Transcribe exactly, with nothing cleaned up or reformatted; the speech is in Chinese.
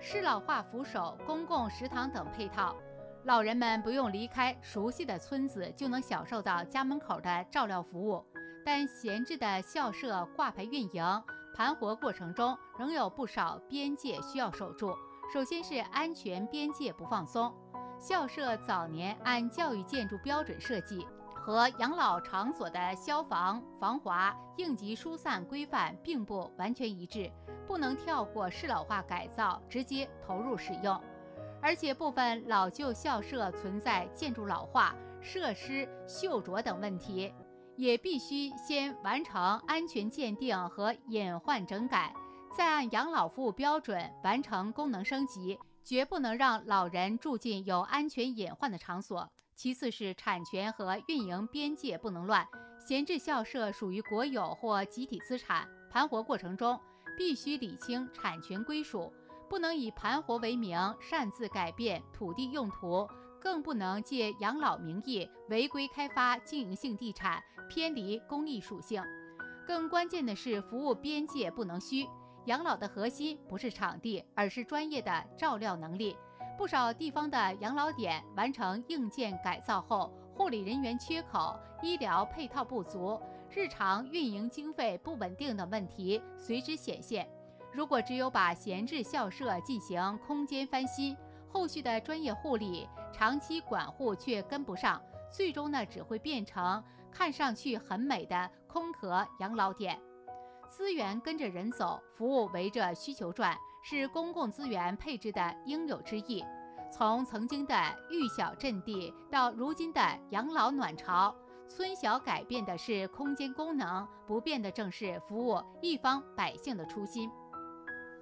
适老化扶手、公共食堂等配套。老人们不用离开熟悉的村子，就能享受到家门口的照料服务。但闲置的校舍挂牌运营，盘活过程中仍有不少边界需要守住。首先是安全边界不放松。校舍早年按教育建筑标准设计，和养老场所的消防、防滑、应急疏散规范并不完全一致，不能跳过适老化改造直接投入使用。而且部分老旧校舍存在建筑老化、设施锈着等问题，也必须先完成安全鉴定和隐患整改，再按养老服务标准完成功能升级，绝不能让老人住进有安全隐患的场所。其次是产权和运营边界不能乱，闲置校舍属于国有或集体资产，盘活过程中必须理清产权归属，不能以盘活为名擅自改变土地用途，更不能借养老名义违规开发经营性地产，偏离公益属性。更关键的是服务边界不能虚，养老的核心不是场地，而是专业的照料能力。不少地方的养老点完成硬件改造后，护理人员缺口、医疗配套不足、日常运营经费不稳定等问题随之显现。如果只有把闲置校舍进行空间翻新，后续的专业护理、长期管护却跟不上，最终呢只会变成看上去很美的空壳养老点。资源跟着人走，服务围着需求转，是公共资源配置的应有之义。从曾经的育小阵地到如今的养老暖巢，村小改变的是空间功能，不变的正是服务一方百姓的初心。